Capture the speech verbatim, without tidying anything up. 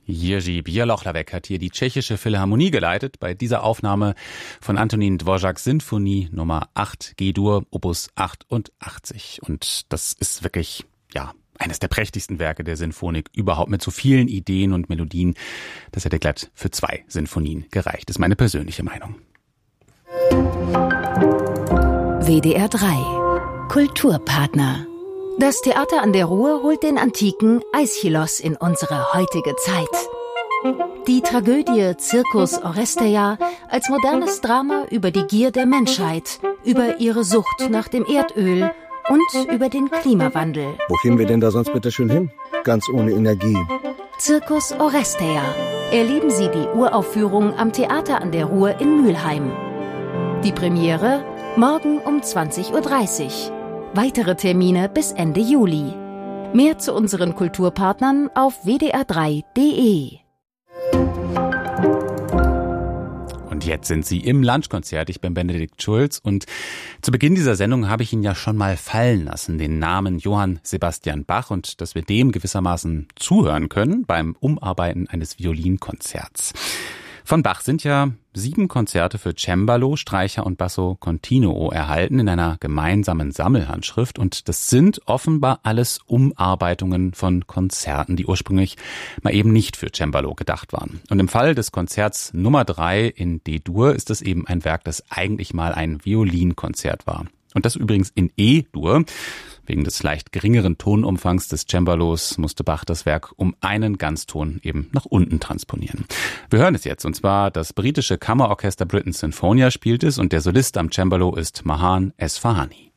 Jiří Bělohlavek hat hier die tschechische Philharmonie geleitet bei dieser Aufnahme von Antonín Dvořáks Sinfonie Nummer acht G-Dur, Opus achtundachtzig. Und das ist wirklich, ja, eines der prächtigsten Werke der Sinfonik überhaupt, mit so vielen Ideen und Melodien. Das hätte glatt für zwei Sinfonien gereicht. Das ist meine persönliche Meinung. W D R drei Kulturpartner. Das Theater an der Ruhr holt den antiken Aeschylos in unsere heutige Zeit. Die Tragödie Circus Oresteia als modernes Drama über die Gier der Menschheit, über ihre Sucht nach dem Erdöl und über den Klimawandel. Wo gehen wir denn da sonst bitte schön hin? Ganz ohne Energie. Circus Oresteia. Erleben Sie die Uraufführung am Theater an der Ruhr in Mülheim. Die Premiere morgen um zwanzig Uhr dreißig. Weitere Termine bis Ende Juli. Mehr zu unseren Kulturpartnern auf w d r drei punkt d e. Und jetzt sind Sie im Lunchkonzert. Ich bin Benedikt Schulz und zu Beginn dieser Sendung habe ich Ihnen ja schon mal fallen lassen, den Namen Johann Sebastian Bach, und dass wir dem gewissermaßen zuhören können beim Umarbeiten eines Violinkonzerts. Von Bach sind ja sieben Konzerte für Cembalo, Streicher und Basso Continuo erhalten in einer gemeinsamen Sammelhandschrift. Und das sind offenbar alles Umarbeitungen von Konzerten, die ursprünglich mal eben nicht für Cembalo gedacht waren. Und im Fall des Konzerts Nummer drei in D-Dur ist es eben ein Werk, das eigentlich mal ein Violinkonzert war. Und das übrigens in E-Dur. Wegen des leicht geringeren Tonumfangs des Cembalos musste Bach das Werk um einen Ganzton eben nach unten transponieren. Wir hören es jetzt, und zwar das britische Kammerorchester Britain's Sinfonia spielt es, und der Solist am Cembalo ist Mahan Esfahani.